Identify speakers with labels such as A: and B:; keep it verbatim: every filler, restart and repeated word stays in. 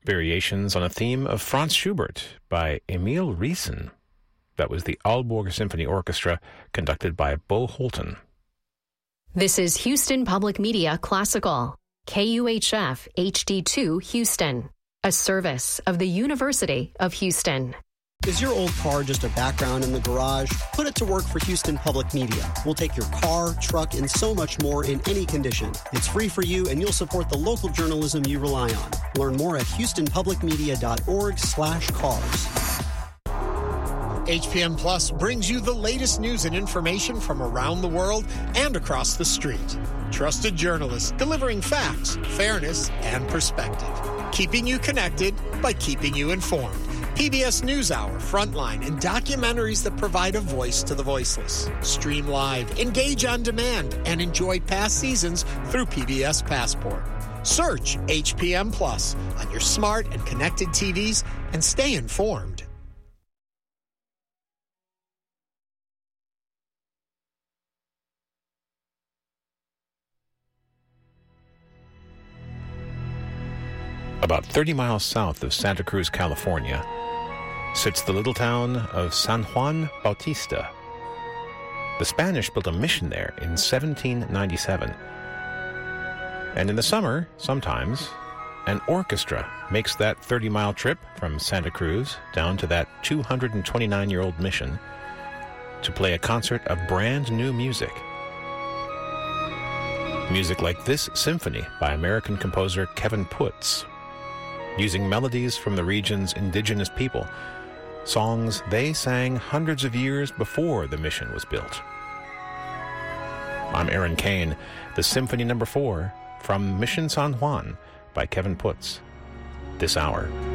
A: variations on a theme of Franz Schubert by Emil Riesen. That was the Aalborg Symphony Orchestra, conducted by Bo Holton.
B: This is Houston Public Media Classical, K U H F H D two Houston, a service of the University of Houston.
C: Is your old car just a background in the garage? Put it to work for Houston Public Media. We'll take your car, truck, and so much more in any condition. It's free for you, and you'll support the local journalism you rely on. Learn more at houston public media dot org slash cars.
D: H P M Plus brings you the latest news and information from around the world and across the street. Trusted journalists delivering facts, fairness, and perspective. Keeping you connected by keeping you informed. P B S NewsHour, Frontline, and documentaries that provide a voice to the voiceless. Stream live, engage on demand, and enjoy past seasons through P B S Passport. Search H P M Plus on your smart and connected T Vs and stay informed.
A: About thirty miles south of Santa Cruz, California, sits the little town of San Juan Bautista. The Spanish built a mission there in seventeen ninety-seven. And in the summer, sometimes, an orchestra makes that thirty-mile trip from Santa Cruz down to that two hundred twenty-nine-year-old mission to play a concert of brand new music. Music like this symphony by American composer Kevin Putz, using melodies from the region's indigenous people, songs they sang hundreds of years before the mission was built. I'm Aaron Kane, the Symphony Number Four from Mission San Juan by Kevin Putz, this hour.